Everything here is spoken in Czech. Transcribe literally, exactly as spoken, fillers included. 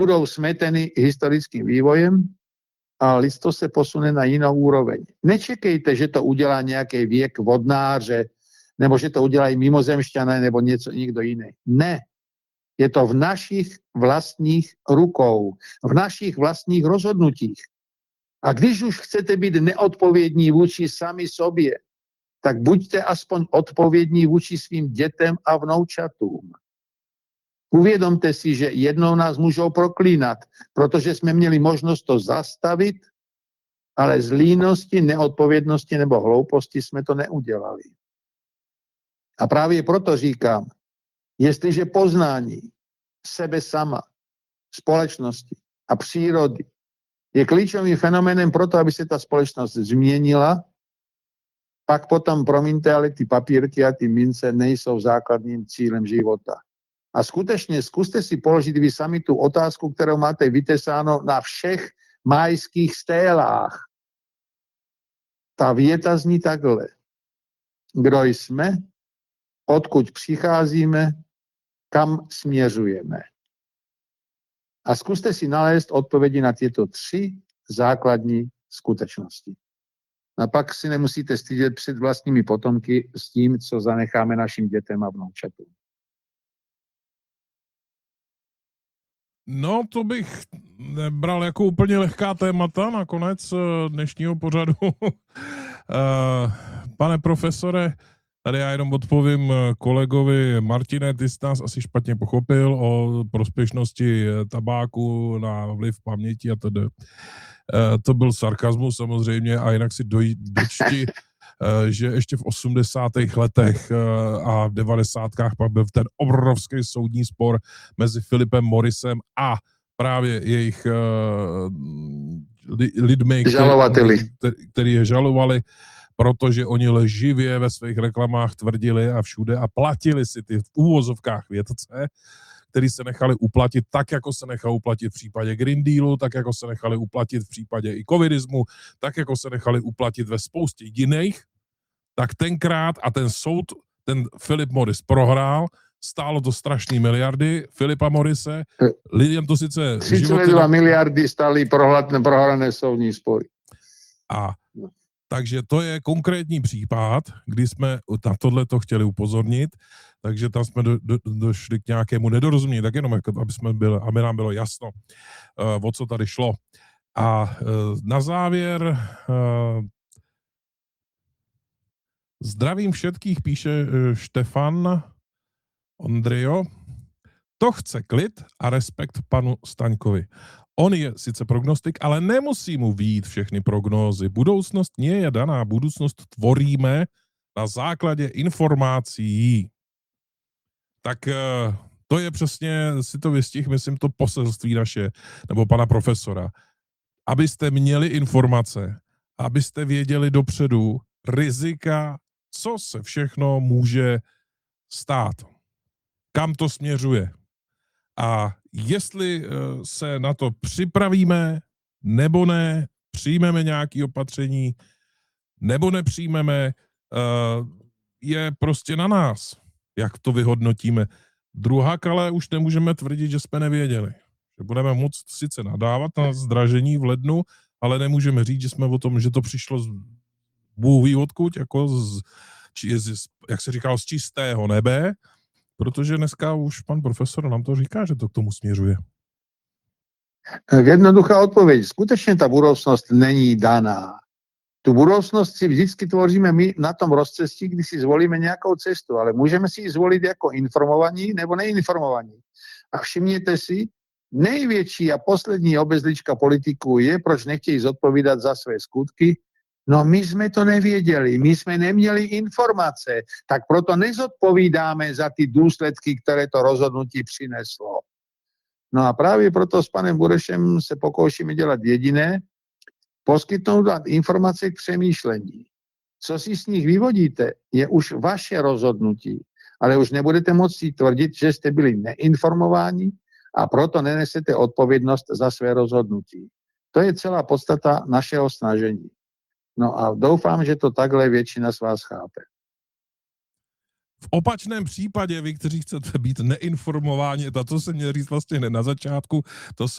budou smeteny historickým vývojem a lidstvo se posune na jinou úroveň. Nečekejte, že to udělá nějaký věk vodnáře, nebo že to udělají mimozemšťané, nebo něco, někdo jiný. Ne. Je to v našich vlastních rukou, v našich vlastních rozhodnutích. A když už chcete být neodpovědní vůči sami sobě, tak buďte aspoň odpovědní vůči svým dětem a vnoučatům. Uvědomte si, že jednou nás můžou proklínat, protože jsme měli možnost to zastavit, ale z línosti, neodpovědnosti nebo hlouposti jsme to neudělali. A právě proto říkám, jestliže poznání sebe sama, společnosti a přírody je klíčovým fenoménem pro to, aby se ta společnost změnila, pak potom, promiňte, ale ty papírky a ty mince nejsou základním cílem života. A skutečně zkuste si položit vy sami tu otázku, kterou máte vytesáno na všech májských stélách. Ta věta zní takhle. Kdo jsme, odkud přicházíme, kam směřujeme. A zkuste si nalézt odpovědi na tyto tři základní skutečnosti. A pak si nemusíte stydět před vlastními potomky s tím, co zanecháme našim dětem a vnoučatům. No, to bych nebral jako úplně lehká témata na konec dnešního pořadu. Pane profesore, tady já jenom odpovím kolegovi Martine, ty jsi nás asi špatně pochopil o prospěšnosti tabáku na vliv paměti a tedy. To byl sarkazmus samozřejmě a jinak si doj, dočti, že ještě v osmdesátých letech a v devadesátkách pak byl ten obrovský soudní spor mezi Philipem Morrisem a právě jejich lidmi, žalovateli, který, který je žalovali, protože oni lživě ve svých reklamách tvrdili a všude a platili si ty v úvozovkách vědce, který se nechali uplatit tak, jako se nechali uplatit v případě Green Dealu, tak, jako se nechali uplatit v případě i covidismu, tak, jako se nechali uplatit ve spoustě jiných, tak tenkrát a ten soud, ten Philip Morris prohrál, stálo to strašný miliardy Philipa Morrise, lidem to sice... třicet dva miliardy stály prohrané soudní spory. A takže to je konkrétní případ, kdy jsme na tohle to chtěli upozornit, takže tam jsme do, do, došli k nějakému nedorozumění, tak jenom, aby, jsme byli, aby nám bylo jasno, uh, o co tady šlo. A uh, na závěr uh, zdravím všetkých, píše uh, Štefan Ondrio. To chce klid a respekt panu Staňkovi. On je sice prognostik, ale nemusí mu vyjít všechny prognózy. Budoucnost nie je daná, budoucnost tvoríme na základě informací. Tak to je přesně, si to vystih, myslím, to poselství naše, nebo pana profesora. Abyste měli informace, abyste věděli dopředu rizika, co se všechno může stát. Kam to směřuje. A jestli se na to připravíme, nebo ne, přijmeme nějaké opatření, nebo nepřijmeme, je prostě na nás, jak to vyhodnotíme. Druhá ale už nemůžeme tvrdit, že jsme nevěděli. Že budeme moct sice nadávat na zdražení v lednu, ale nemůžeme říct, že jsme o tom, že to přišlo z Bůh ví odkud, jako z, z, jak se říkalo, z čistého nebe, protože dneska už pan profesor nám to říká, že to k tomu směřuje. Jednoduchá odpověď. Skutečně ta budoucnost není daná. Tu budoucnost si vždycky tvoříme my na tom rozcestí, kdy si zvolíme nějakou cestu, ale můžeme si ji zvolit jako informovaní nebo neinformovaní. A všimněte si, největší a poslední obezlička politiků je, proč nechtějí zodpovídat za své skutky. No my jsme to nevěděli, my jsme neměli informace, tak proto nezodpovídáme za ty důsledky, které to rozhodnutí přineslo. No a právě proto s panem Burešem se pokoušíme dělat jediné, poskytnout vám informace k přemýšlení. Co si s nich vyvodíte, je už vaše rozhodnutí, ale už nebudete moci tvrdit, že jste byli neinformováni a proto nenesete odpovědnost za své rozhodnutí. To je celá podstata našeho snažení. No a doufám, že to takhle většina z vás chápe. V opačném případě, vy, kteří chcete být neinformováni, to, co se měl říct vlastně na začátku, to se